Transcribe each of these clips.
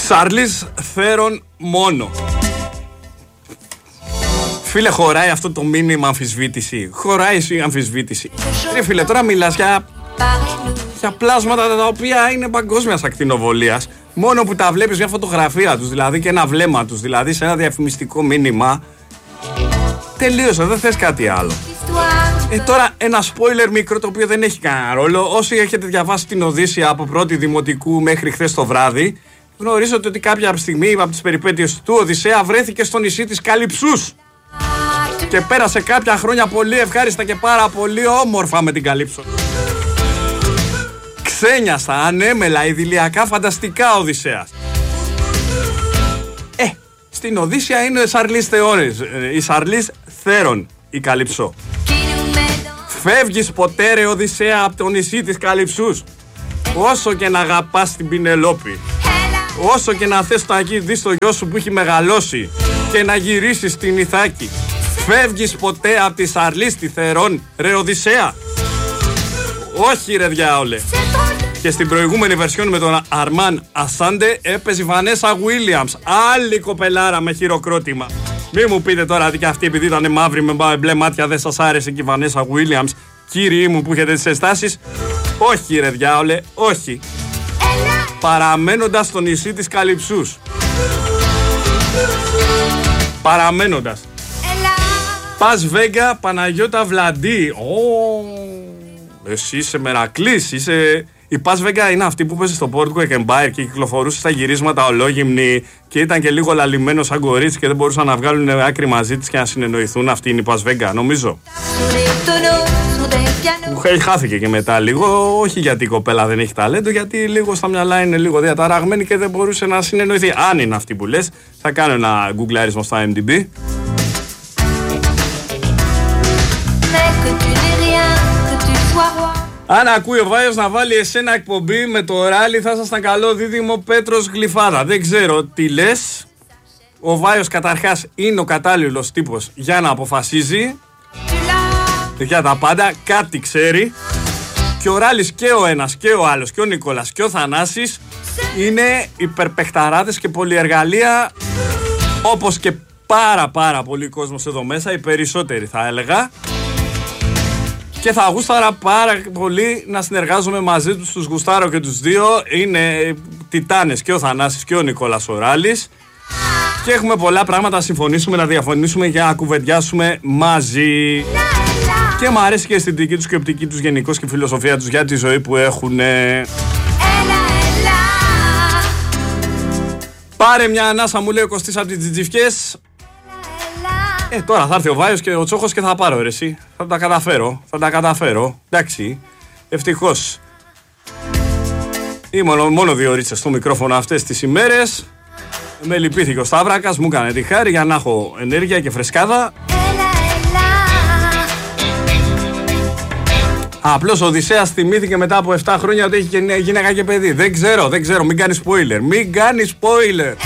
Σαρλίζ Θέρον μόνο. Φίλε, χωράει αυτό το μήνυμα αμφισβήτηση? Χωράει η αμφισβήτηση? Ρε φίλε, τώρα μιλάς για πλάσματα τα οποία είναι παγκόσμιας ακτινοβολίας. Μόνο που τα βλέπεις μια φωτογραφία τους, δηλαδή, και ένα βλέμμα τους, δηλαδή σε ένα διαφημιστικό μήνυμα. Τελείωσε, δεν θες κάτι άλλο. Τώρα ένα spoiler μικρό, το οποίο δεν έχει κανένα ρόλο. Όσοι έχετε διαβάσει την Οδύσσεια από πρώτη δημοτικού μέχρι χθες το βράδυ, γνωρίζετε ότι κάποια στιγμή από τις περιπέτειες του Οδυσσέα βρέθηκε στο νησί της Καλυψούς και πέρασε κάποια χρόνια πολύ ευχάριστα και πάρα πολύ όμορφα με την Καλύψο. Ξένιαστα, ανέμελα, ιδηλιακά, φανταστικά Οδυσσέας. Στην Οδύσσεια είναι η Σαρλίζ Θέρον, η Καλυψό. Φεύγεις ποτέ, ρε Οδυσσέα, από το νησί της Καλυψούς? Όσο και να αγαπάς την Πινελόπη, όσο και να θες να δεις το γιο σου που έχει μεγαλώσει και να γυρίσεις στην Ιθάκη, φεύγεις ποτέ από τη Σαρλίζ τη Θέρον, ρε Οδυσσέα? Όχι, ρε διάολε. Και στην προηγούμενη βερσιόν με τον Αρμάν Ασάντε έπαιζε η Βανέσα Γουίλιαμς, άλλη κοπελάρα με χειροκρότημα. Μη μου πείτε τώρα ότι και αυτή, επειδή ήταν μαύρη με μπλε μάτια, δεν σας άρεσε και η Βανέσα Γουίλιαμς, κύριοι μου που έχετε τις αισθάσεις. Όχι, ρε διάολε, όχι. Παραμένοντας στο νησί της Καλυψούς. Παραμένοντας. Πας Βέγγα, Παναγιώτα Βλαντή. Εσύ είσαι μερακλής, είσαι... Η Πας Βέγγα είναι αυτή που παίζει στο Boardwalk Empire και κυκλοφορούσε στα γυρίσματα ολόγυμνη και ήταν και λίγο λαλημένο σαν κορίτσι και δεν μπορούσαν να βγάλουν άκρη μαζί της και να συνεννοηθούν. Αυτή είναι η Πας Βέγγα, νομίζω. Χάθηκε και μετά λίγο, όχι γιατί η κοπέλα δεν έχει ταλέντο, γιατί λίγο στα μυαλά είναι λίγο διαταραγμένη και δεν μπορούσε να συνεννοηθεί. Αν είναι αυτή που λες, θα κάνω ένα γκουγκλάρισμα στο IMDb. Αν ακούει ο Βάιος να βάλει εσένα εκπομπή με το ράλι, θα ήσασταν καλό δίδυμο Πέτρος Γλυφάδα. Δεν ξέρω τι λες. Ο Βάιος καταρχάς είναι ο κατάλληλος τύπος για να αποφασίζει για τα πάντα, κάτι ξέρει. Και ο Ράλης και ο ένας και ο άλλος και ο Νικόλας και ο Θανάσης είναι υπερπεχταράδες και πολυεργαλεία, όπως και πάρα πολύ κόσμος εδώ μέσα, οι περισσότεροι θα έλεγα. Και θα γούσταρα πάρα πολύ να συνεργάζομαι μαζί τους, τους γουστάρω και τους δύο. Είναι τιτάνες και ο Θανάσης και ο Νικόλας ο Ράλης. Και έχουμε πολλά πράγματα να συμφωνήσουμε, να διαφωνήσουμε για να κουβεντιάσουμε μαζί. Και μου αρέσει και η αισθητική τους και η οπτική τους γενικώς και η φιλοσοφία τους για τη ζωή που έχουν. Πάρε μια ανάσα, μου λέει ο Κωστής από τις Τζιτζιφιές. Τώρα θα έρθει ο Βάιος και ο Τσόχος και θα πάρω, ρε εσύ. Θα τα καταφέρω. Εντάξει, ευτυχώς. Ήμουν μόνο 2 ωρίτσες στο μικρόφωνο αυτές τις ημέρες. Με λυπήθηκε ο Σταύρακας, μου έκανε τη χάρη για να έχω ενέργεια και φρεσκάδα. Απλώς ο Οδυσσέας θυμήθηκε μετά από 7 χρόνια ότι έχει και γυναίκα και παιδί. Δεν ξέρω, μην κάνει spoiler.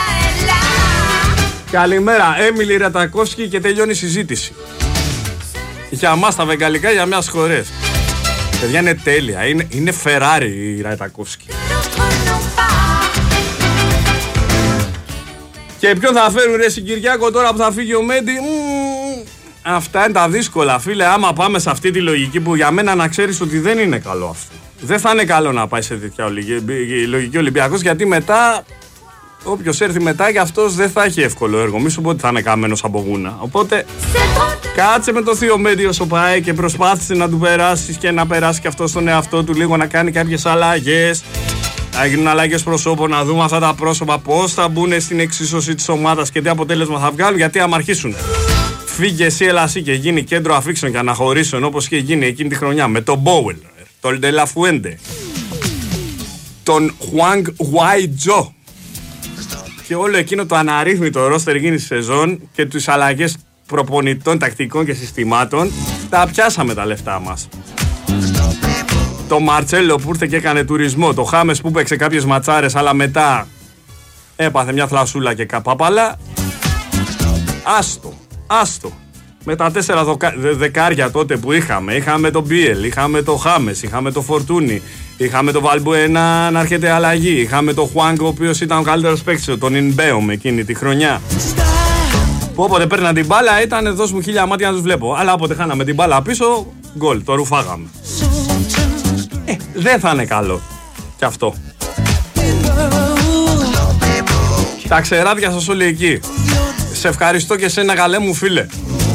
Καλημέρα, Έμιλι Ρατακόφσκι, και τελειώνει η συζήτηση. Για μας τα βεγγαλικά, για μιας χωρές. Παιδιά, είναι τέλεια, είναι Φεράρι η Ρατακόφσκι. Και ποιον θα φέρουν, ρε Κυριάκο, τώρα που θα φύγει ο Μέντι? Αυτά είναι τα δύσκολα, φίλε. Άμα πάμε σε αυτή τη λογική, που για μένα να ξέρεις ότι δεν είναι καλό αυτό. Δεν θα είναι καλό να πάει σε τέτοια λογική Ολυμπιακός, γιατί μετά, όποιος έρθει μετά, για αυτός δεν θα έχει εύκολο έργο. Μη σου πω ότι θα είναι καμένος από γούνα. Οπότε κάτσε με το θείο Μέντι όσο πάει και προσπάθησε να του περάσεις και να περάσει και αυτό στον εαυτό του λίγο, να κάνει κάποιες αλλαγές. Να γίνουν αλλαγές προσώπων, να δούμε αυτά τα πρόσωπα πώς θα μπουν στην εξίσωση της ομάδας και τι αποτέλεσμα θα βγάλουν. Γιατί άμα αρχίσουν φύγε εσύ, έλα εσύ και γίνει κέντρο αφήξεων και αναχωρήσεων, όπως είχε γίνει εκείνη τη χρονιά με τον Μπόουελ, τον Ντελαφουέντε, τον Χουάνγκ Γουάιτζο και όλο εκείνο το αναρρύθμιτο ρόστερ εκείνη τη σεζόν και τις αλλαγές προπονητών, τακτικών και συστημάτων, τα πιάσαμε τα λεφτά μας. Το Μαρτσέλο που ήρθε και έκανε τουρισμό, το Χάμες που παίξε κάποιες ματσάρες αλλά μετά έπαθε μια θλασσούλα και καπάπαλα. Άστο. Με τα 4 δεκάρια τότε που είχαμε τον Μπίελ, είχαμε το Χάμες, είχαμε το Φορτούνι, είχαμε το Βαλμπουένα να έρχεται αλλαγή, είχαμε το Χουάνγκ ο οποίος ήταν ο καλύτερος παίκτης, τον Ινμπέο εκείνη τη χρονιά. Που όποτε παίρνα την μπάλα ήταν δώσ' μου 1000 μάτια να τους βλέπω. Αλλά όποτε χάναμε την μπάλα πίσω, γκολ, το ρουφάγαμε. Δεν θα είναι καλό κι αυτό. Τα ξεράδια σας όλοι εκεί. Σε ευχαριστώ και σένα καλέ μου φίλε.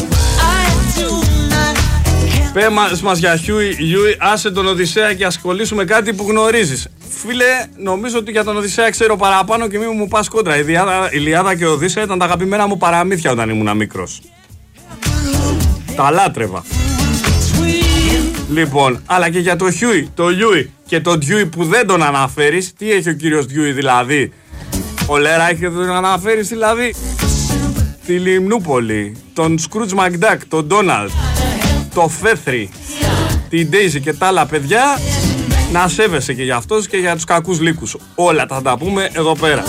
Πες μας για Χιούι, άσε τον Οδυσσέα και ασχολήσουμε κάτι που γνωρίζεις. Φίλε, νομίζω ότι για τον Οδυσσέα ξέρω παραπάνω και μην μου πας κόντρα. Η Ιλιάδα και ο Οδύσσεα ήταν τα αγαπημένα μου παραμύθια όταν ήμουν μικρός. Τα λάτρευα. Λοιπόν, αλλά και για το Χιούι, το Λιούι και τον Ντιούι που δεν τον αναφέρεις. Τι έχει ο κύριος Ντιούι δηλαδή? Ο Λέρα έχει τον αναφέρεις δηλαδή? Τη Λιμνούπολη, τον Σκρούτζ Μακντάκ, τον Ντόναλτ, το Φέθρι, την Ντέιζι και τα άλλα παιδιά. Να σέβεσαι και για αυτός και για τους κακούς λύκους. Όλα θα τα πούμε εδώ πέρα.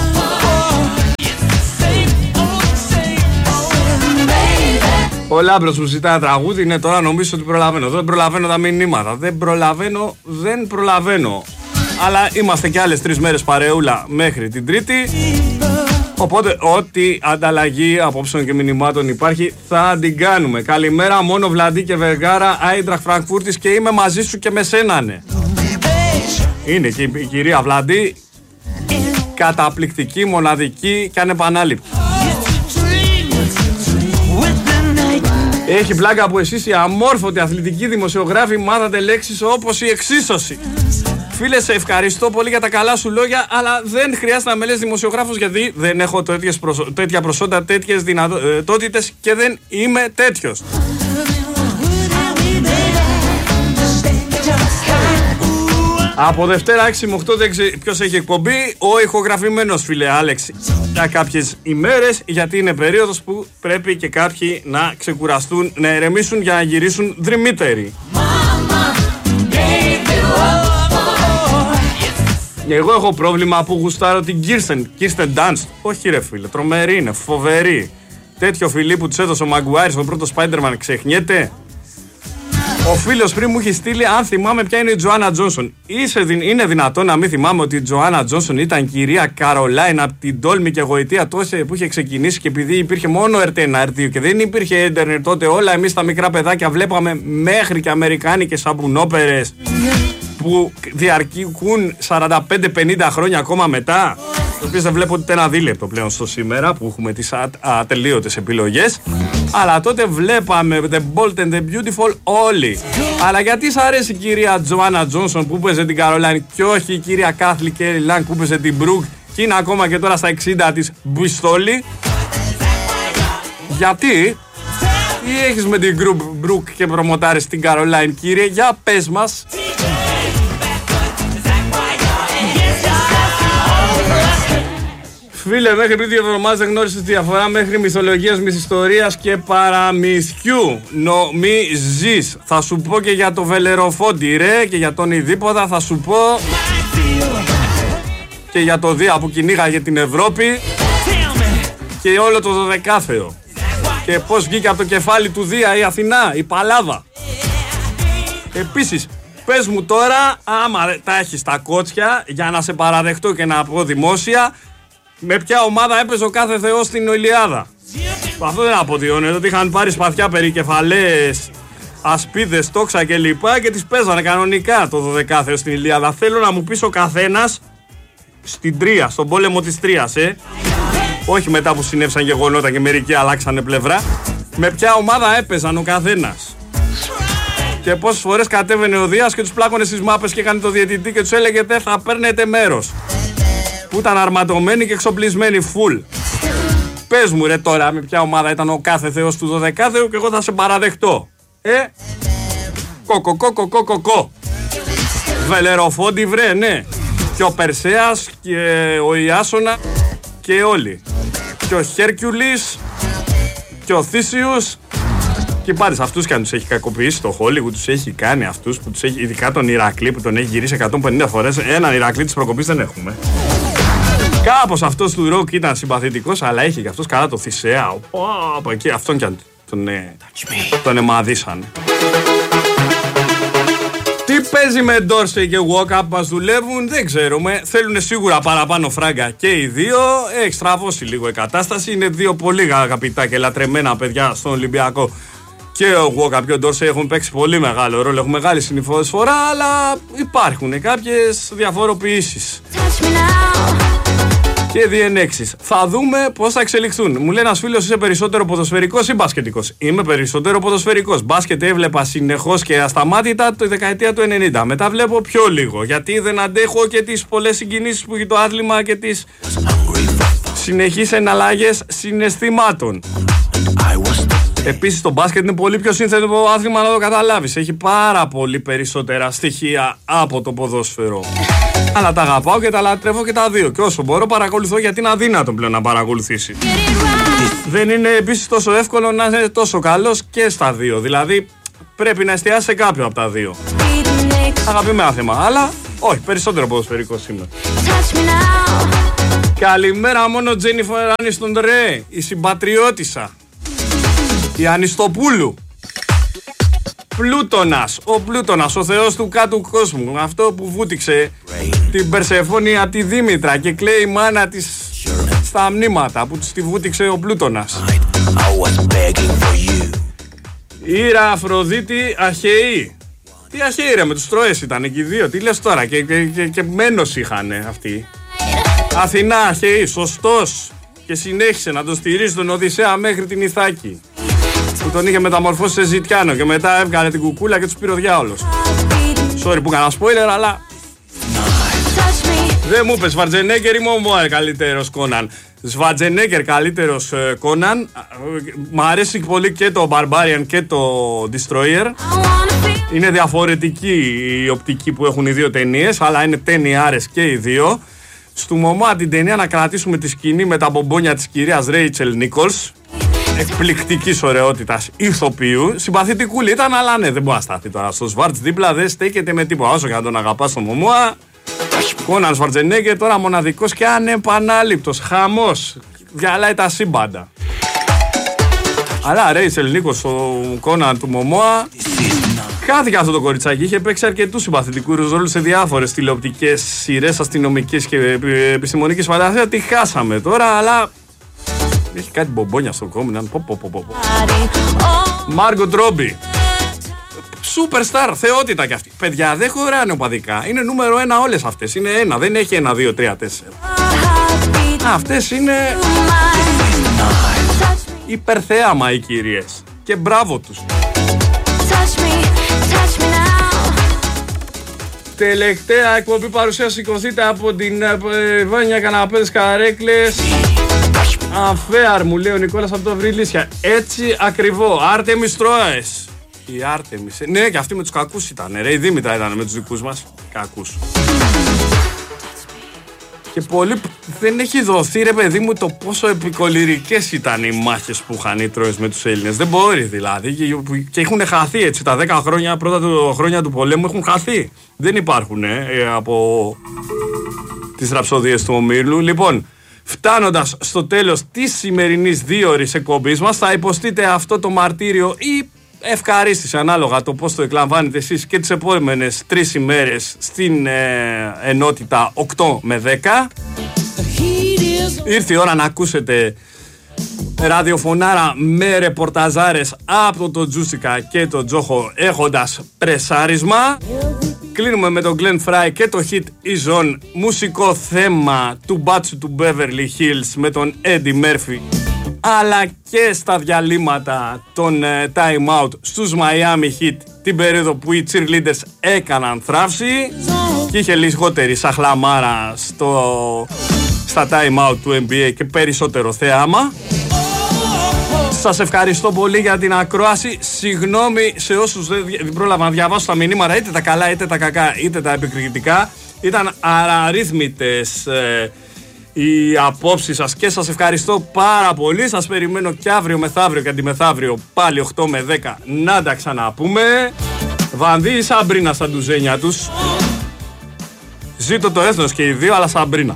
Ο Λάμπρος που ζητάει τραγούδι είναι τώρα, νομίζω ότι προλαβαίνω. Δεν προλαβαίνω τα μηνύματα. Δεν προλαβαίνω. Αλλά είμαστε και άλλες 3 μέρες παρεούλα μέχρι την Τρίτη. Οπότε ό,τι ανταλλαγή απόψεων και μηνυμάτων υπάρχει θα την κάνουμε. Καλημέρα, μόνο Βλαντί και Βεργάρα, Άιντραχτ Φραγκφούρτης και είμαι μαζί σου και με σένα, ναι. Είναι και η κυρία Βλαντί καταπληκτική, μοναδική και ανεπανάληπτη. Έχει πλάκα που εσείς οι αμόρφωτοι αθλητικοί δημοσιογράφοι μάθατε λέξεις όπως η εξίσωση. Φίλε, σε ευχαριστώ πολύ για τα καλά σου λόγια, αλλά δεν χρειάζεται να με λες δημοσιογράφος γιατί δεν έχω τέτοια προσόντα, τέτοιες δυνατότητες και δεν είμαι τέτοιος. Από Δευτέρα 6 με 8 δεν ξέρω ποιος έχει εκπομπή. Ο ηχογραφημένος, φίλε Άλεξ, για κάποιες ημέρες, γιατί είναι περίοδος που πρέπει και κάποιοι να ξεκουραστούν, να ηρεμήσουν για να γυρίσουν δρυμύτεροι. Εγώ έχω πρόβλημα που γουστάρω την Kirsten Dunst. Όχι ρε φίλε, τρομερή είναι, φοβερή. Τέτοιο φιλί που τους έδωσε ο Μαγκουάιρ στο πρώτο Spider-Man ξεχνιέται. Ο φίλος πριν μου έχει στείλει αν θυμάμαι ποια είναι η Τζοάννα Τζόνσον. Είναι δυνατόν να μην θυμάμαι ότι η Τζοάννα Τζόνσον ήταν κυρία Καρολάιν από την τόλμη και γοητεία τόσο που είχε ξεκινήσει και επειδή υπήρχε μόνο RT1, R2 και δεν υπήρχε ίντερνετ τότε όλα εμείς τα μικρά παιδάκια βλέπαμε μέχρι και αμερικάνικες σαπουνόπερες που διαρκούν 45-50 χρόνια ακόμα μετά. Το οποίο δεν βλέπω ούτε ένα δίλεπτο πλέον στο σήμερα που έχουμε τις ατελείωτες επιλογές. Αλλά τότε βλέπαμε The Bold and the Beautiful όλοι. Αλλά γιατί σ' αρέσει η κυρία Τζοάννα Τζόνσον που παίζε την Καρολάιν και όχι η κυρία Κάθλι Κέρι Λανγκ που παίζε την Μπρουκ και είναι ακόμα και τώρα στα 60 της Μπιστόλη? Γιατί? Τι έχεις με την Μπρουκ και προμοτάρεις την Καρολάιν, κύριε? Για πες μας. Φίλε, μέχρι πριν 2 εβδομάδες δεν γνώρισες τη διαφορά μέχρι μυθολογίας, μυθιστορίας και παραμυθιού. Νομίζεις. Θα σου πω και για το Βελεροφόντι ρε και για τον Ιδίποδα θα σου πω και για το Δία που κυνήγαγε την Ευρώπη και όλο το Δωδεκάθεο. Και πώς βγήκε από το κεφάλι του Δία η Αθηνά, η Παλάβα. Επίσης, πες μου τώρα, άμα τα έχεις τα κότσια για να σε παραδεχτώ και να πω δημόσια, με ποια ομάδα έπαιζε ο κάθε θεός στην Ηλιάδα? Αυτό δεν αποδιώνεται ότι είχαν πάρει σπαθιά περικεφαλές, ασπίδες, τόξα κλπ. Και τις παίζανε κανονικά το 12ο στην Ηλιάδα. Θέλω να μου πεις ο καθένας στην Τρία, στον πόλεμο της Τρίας, όχι μετά που συνέβησαν γεγονότα και μερικοί αλλάξανε πλευρά. Με ποια ομάδα έπαιζαν ο καθένας? Και πόσες φορές κατέβαινε ο Δίας και τους πλάκωνε στις μάπες και έκανε το διαιτητή και τους έλεγε θα παίρνετε μέρος. Που ήταν αρματωμένοι και εξοπλισμένοι full. Πες μου ρε τώρα με ποια ομάδα ήταν ο κάθε θεός του 12ου και εγώ θα σε παραδεχτώ. Κοκοκοκοκοκοκο. Βελεροφόντι βρε, ναι. Και ο Περσέας και ο Ιάσονα και όλοι. Και ο Χέρκιουλης και ο Θήσιος. Και πάντως αυτούς και αν τους έχει κακοποιήσει το Hollywood, τους έχει κάνει αυτούς που τους έχει, ειδικά τον Ηρακλή που τον έχει γυρίσει 150 φορές. Έναν Ηρακλή της προκοπής δεν έχουμε. Κάπως αυτός του ροκ ήταν συμπαθητικός, αλλά έχει και αυτός καλά το Θησέα. Εκεί αυτόν κι αν τον εμαδίσανε. Τι παίζει με Ντόρσεϊ και Walkup μας δουλεύουν, δεν ξέρουμε. Θέλουν σίγουρα παραπάνω φράγκα και οι δύο. Έχει στραβώσει λίγο η κατάσταση. Είναι δύο πολύ αγαπητά και λατρεμένα παιδιά στον Ολυμπιακό. Και ο Walkup και ο Ντόρσεϊ έχουν παίξει πολύ μεγάλο ρόλο. Έχουν μεγάλη συνεισφορά, αλλά υπάρχουν κάποιες διαφοροποιήσεις και διενέξεις. Θα δούμε πώς θα εξελιχθούν. Μου λέει ένας φίλος, είσαι περισσότερο ποδοσφαιρικός ή μπασκετικός? Είμαι περισσότερο ποδοσφαιρικός. Μπάσκετ έβλεπα συνεχώς και ασταμάτητα τη δεκαετία του 90. Μετά βλέπω πιο λίγο, γιατί δεν αντέχω και τις πολλές συγκινήσεις που έχει το άθλημα και τις συνεχείς εναλλαγές συναισθημάτων. Επίσης το μπάσκετ είναι πολύ πιο σύνθετο άθλημα, να το καταλάβεις. Έχει πάρα πολύ περισσότερα στοιχεία από το ποδόσφαιρο. Αλλά τα αγαπάω και τα λατρεύω και τα δύο. Και όσο μπορώ παρακολουθώ, γιατί είναι αδύνατο πλέον να παρακολουθήσει. Δεν είναι επίσης τόσο εύκολο να είναι τόσο καλός και στα δύο. Δηλαδή πρέπει να εστιάσει σε κάποιο από τα δύο. Αγαπημένα θέμα, αλλά όχι, περισσότερο ποδοσφαιρικός είμαι. Καλημέρα μόνο Τζένιφερ Άνιστον Ρε, η συμπατριώτισσα. Η Ανιστοπούλου. Πλούτονας, ο Πλούτονας, ο θεός του κάτω κόσμου. Αυτό που βούτυξε την Περσεφόνη από τη Δήμητρα και κλαίει η μάνα της στα μνήματα που της τη βούτυξε ο Πλούτονας. Ήρα Αφροδίτη Αχαιή. Τι Αχαιή ρε, με τους Τρώες ήταν εκεί δύο. Τι λες τώρα, και μένος είχανε αυτοί. Αθηνά Αχαιή, σωστός. Και συνέχισε να τον στηρίζει τον Οδυσσέα μέχρι την Ιθάκη, που τον είχε μεταμορφώσει σε ζητιάνο και μετά έβγαλε την κουκούλα και τους πήρε ο διάολος. Sorry που έκανα spoiler, αλλά δεν μου είπες Σβαρτζενέγκερ ή Μωμόα καλύτερος Κόναν. Σβαρτζενέγκερ καλύτερος Κόναν. Μ' αρέσει πολύ και το Barbarian και το Destroyer. Είναι διαφορετική η οπτική που έχουν οι δύο ταινίες, αλλά είναι ταινιάρες και οι δύο. Στου Μωμόα την ταινία να κρατήσουμε τη σκηνή με τα μπομπόνια της κυρίας Ρέιτσελ Νίκολς. Εκπληκτικής ωραιότητας ηθοποιού. Συμπαθητικούλη ήταν, αλλά ναι, δεν μπορεί να σταθεί τώρα. Στο Σβάρτς δίπλα δεν στέκεται με τίποτα. Όσο και να τον αγαπάς τον Μωμόα. Κόναν Σβαρτζενέγκερ τώρα μοναδικός και ανεπανάληπτος. Χαμός. Διαλάει τα σύμπαντα. Αλλά Ρέιτσελ Νίκολς στο Κόναν του Μωμόα. Χάθηκε αυτό το κοριτσάκι. Είχε παίξει αρκετούς συμπαθητικούς ρόλους σε διάφορες τηλεοπτικές σειρές, αστυνομικές και επιστημονικής φαντασίας. Τη χάσαμε τώρα, αλλά έχει κάτι μπομπόνια στο κόμμα. Μάργκοτ Ρόμπι. Superstar, θεότητα κι αυτή. Παιδιά, δεν χωράνε οπαδικά. Είναι νούμερο 1 όλες αυτές. Είναι 1, δεν έχει 1, 2, 3, 4. Αυτές είναι υπερθέαμα οι κυρίες. Και μπράβο τους. Τελευταία εκπομπή παρουσία, σηκωθείτε από την Βάνια, καναπέδες, καρέκλες. Unfair μου λέει ο Νικόλας από το Βρυλίσια. Έτσι ακριβό. Άρτεμις Τρώες. Η Άρτεμις. Ναι, και αυτή με τους κακούς ήταν. Ρε, η Δήμητρα ήταν με τους δικούς μας. Κακούς. Και πολύ δεν έχει δοθεί ρε παιδί μου το πόσο επικολυρικές ήταν οι μάχες που είχαν οι Τρώες με τους Έλληνες. Δεν μπορεί δηλαδή. Και έχουν χαθεί έτσι. Τα 10 χρόνια, πρώτα χρόνια του πολέμου έχουν χαθεί. Δεν υπάρχουν από τις ραψοδίες του Ομίλου. Λοιπόν, φτάνοντας στο τέλος της σημερινής 2ωρης εκπομπής μας, θα υποστείτε αυτό το μαρτύριο ή ευχαρίστηση ανάλογα το πώς το εκλαμβάνετε εσείς και τις επόμενες 3 ημέρες στην ενότητα 8 με 10. Ήρθε η ώρα να ακούσετε ραδιοφωνάρα με ρεπορταζάρες από τον Τζούσικα και τον Τζόχο έχοντας πρεσάρισμα. Κλείνουμε με τον Glenn Fry και το hit Is On, μουσικό θέμα του μπάτσου του Beverly Hills με τον Eddie Murphy, αλλά και στα διαλύματα των Time Out στους Miami Heat την περίοδο που οι cheerleaders έκαναν θράψη και είχε λιγότερη σαχλαμάρα στα Time Out του NBA και περισσότερο θέαμα. Σας ευχαριστώ πολύ για την ακρόαση. Συγγνώμη σε όσους δεν πρόλαβα να διαβάσω τα μηνύματα, είτε τα καλά είτε τα κακά είτε τα επικριτικά. Ήταν αραρρύθμιτες οι απόψεις σας και σας ευχαριστώ πάρα πολύ. Σας περιμένω και αύριο, μεθαύριο και αντιμεθαύριο πάλι 8 με 10 να τα ξαναπούμε. Βανδύ ή Σαμπρίνα στα ντουζένια τους. Ζήτω το έθνος και οι δύο, αλλά Σαμπρίνα.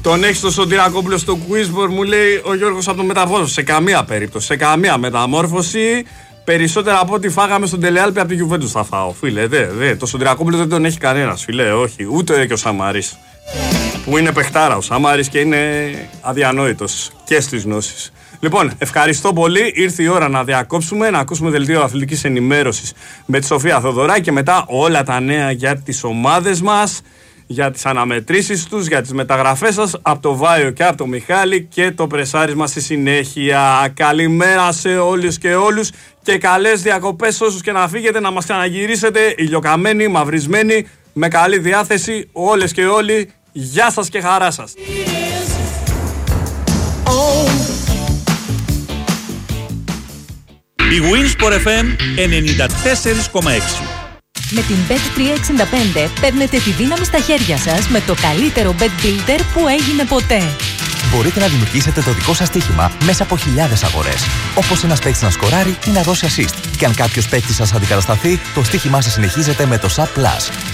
Τον έχει στο Σωτηρακόπουλο στο Quizboard, μου λέει ο Γιώργος από το Μεταμόρφωση. Σε καμία περίπτωση, σε καμία μεταμόρφωση. Περισσότερα από ό,τι φάγαμε στον Τελεάλπη από τη Γιουβέντους θα φάω, φίλε. Το Σωτηρακόπουλο δεν τον έχει κανένας, φίλε. Όχι, ούτε και ο Σαμαρής. Που είναι παιχτάρα ο Σαμαρής και είναι αδιανόητος και στις γνώσεις. Λοιπόν, ευχαριστώ πολύ. Ήρθε η ώρα να διακόψουμε, να ακούσουμε δελτίο αθλητικής ενημέρωσης με τη Σοφία Θοδωράκη και μετά όλα τα νέα για τις ομάδες μας, για τις αναμετρήσεις τους, για τις μεταγραφές σας από το Βάιο και από το Μιχάλη και το πρεσάρισμα στη συνέχεια. Καλημέρα σε όλους και όλους και καλές διακοπές όσους και να φύγετε, να μας ξαναγυρίσετε ηλιοκαμένοι, μαυρισμένοι, με καλή διάθεση όλες και όλοι. Γεια σας και χαρά σας. Η Winsport FM 94,6. Με την Bet365 παίρνετε τη δύναμη στα χέρια σας με το καλύτερο bet builder που έγινε ποτέ. Μπορείτε να δημιουργήσετε το δικό σας στοίχημα μέσα από χιλιάδες αγορές. Όπως ένας παίκτης να σκοράρει ή να δώσει assist. Και αν κάποιος παίκτης σας αντικατασταθεί, το στοίχημά σας συνεχίζεται με το SAP Plus.